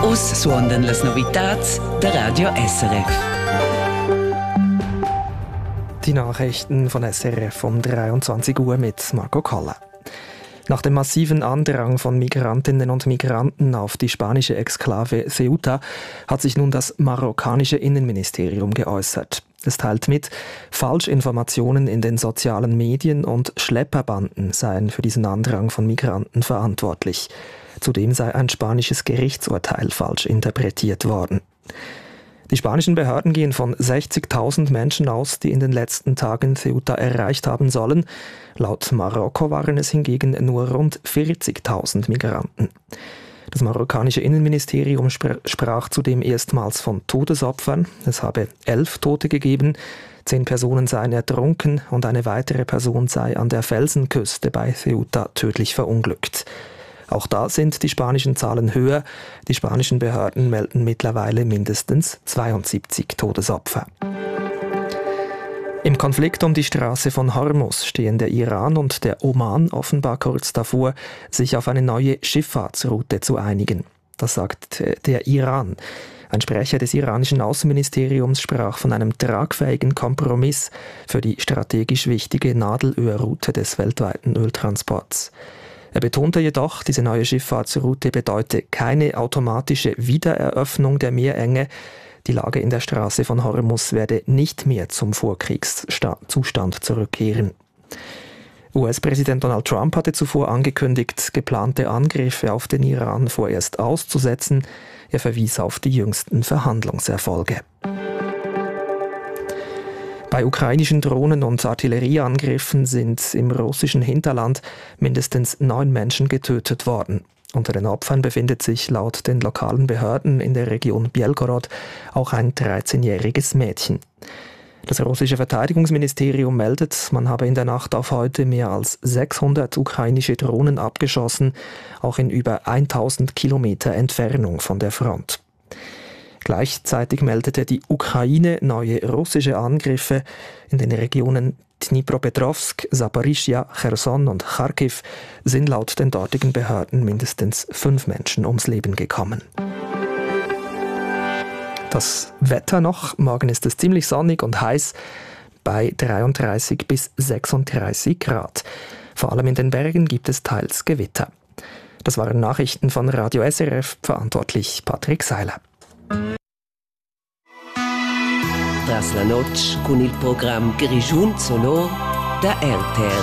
Us suondan las novitats der Radio SRF. Die Nachrichten von SRF um 23 Uhr mit Marco Koller. Nach dem massiven Andrang von Migrantinnen und Migranten auf die spanische Exklave Ceuta hat sich nun das marokkanische Innenministerium geäußert. Es teilt mit, Falschinformationen in den sozialen Medien und Schlepperbanden seien für diesen Andrang von Migranten verantwortlich. Zudem sei ein spanisches Gerichtsurteil falsch interpretiert worden. Die spanischen Behörden gehen von 60.000 Menschen aus, die in den letzten Tagen Ceuta erreicht haben sollen. Laut Marokko waren es hingegen nur rund 40.000 Migranten. Das marokkanische Innenministerium sprach zudem erstmals von Todesopfern. Es habe 11 Tote gegeben, 10 Personen seien ertrunken und eine weitere Person sei an der Felsenküste bei Ceuta tödlich verunglückt. Auch da sind die spanischen Zahlen höher. Die spanischen Behörden melden mittlerweile mindestens 72 Todesopfer. Im Konflikt um die Straße von Hormuz stehen der Iran und der Oman offenbar kurz davor, sich auf eine neue Schifffahrtsroute zu einigen. Das sagt der Iran. Ein Sprecher des iranischen Außenministeriums sprach von einem tragfähigen Kompromiss für die strategisch wichtige Nadelölroute des weltweiten Öltransports. Er betonte jedoch, diese neue Schifffahrtsroute bedeute keine automatische Wiedereröffnung der Meerenge. Die Lage in der Straße von Hormuz werde nicht mehr zum Vorkriegszustand zurückkehren. US-Präsident Donald Trump hatte zuvor angekündigt, geplante Angriffe auf den Iran vorerst auszusetzen. Er verwies auf die jüngsten Verhandlungserfolge. Bei ukrainischen Drohnen- und Artillerieangriffen sind im russischen Hinterland mindestens 9 Menschen getötet worden. Unter den Opfern befindet sich laut den lokalen Behörden in der Region Belgorod auch ein 13-jähriges Mädchen. Das russische Verteidigungsministerium meldet, man habe in der Nacht auf heute mehr als 600 ukrainische Drohnen abgeschossen, auch in über 1000 Kilometer Entfernung von der Front. Gleichzeitig meldete die Ukraine neue russische Angriffe in den Regionen Dnipropetrovsk, Saporischschja, Cherson und Charkiw sind laut den dortigen Behörden mindestens 5 Menschen ums Leben gekommen. Das Wetter noch. Morgen ist es ziemlich sonnig und heiß bei 33 bis 36 Grad. Vor allem in den Bergen gibt es teils Gewitter. Das waren Nachrichten von Radio SRF, verantwortlich Patrick Seiler. Tras la noche con il programma Grigiun Sonor da RTR.